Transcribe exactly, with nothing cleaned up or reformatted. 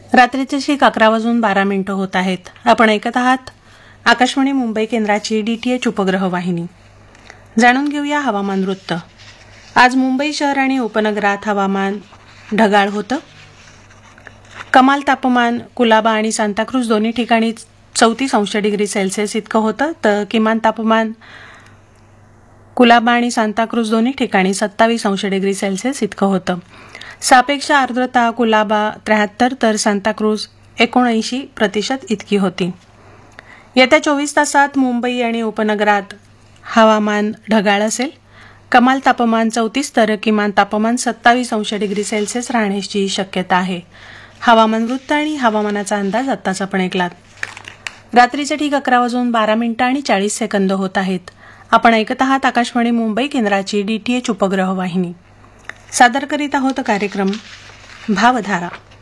रात्रीचे ठीक अकरा वाजून बारा मिनिटं होत आहेत. आपण ऐकत आहात आकाशवाणी मुंबई केंद्राची डीटीएच उपग्रह वाहिनी. जाणून घेऊया हवामान वृत्त. आज मुंबई शहर आणि उपनगरात हवामान ढगाळ होतं. कमाल तापमान कुलाबा आणि सांताक्रूज दोन्ही ठिकाणी चौतीस अंश डिग्री सेल्सिअस इतकं होतं, तर किमान तापमान कुलाबा आणि सांताक्रूज दोन्ही ठिकाणी सत्तावीस अंश डिग्री सेल्सिअस इतकं होतं. सापेक्ष आर्द्रता कुलाबा त्र्याहत्तर तर सांताक्रूज एकोणऐंशी प्रतिशत इतकी होती. येत्या चोवीस तासात मुंबई आणि उपनगरात हवामान ढगाळ असेल. कमाल तापमान चौतीस तर किमान तापमान सत्तावीस अंश डिग्री सेल्सिअस राहण्याची शक्यता आहे. हवामान वृत्त आणि हवामानाचा अंदाज आत्ताच आपण ऐकलात. रात्रीचे ठीक अकरा वाजून बारा मिनिटं आणि चाळीस सेकंद होत आहेत. आपण ऐकत आहात आकाशवाणी मुंबई केंद्राची डीटीएच उपग्रह वाहिनी. सादर करीत आहोत कार्यक्रम भावधारा.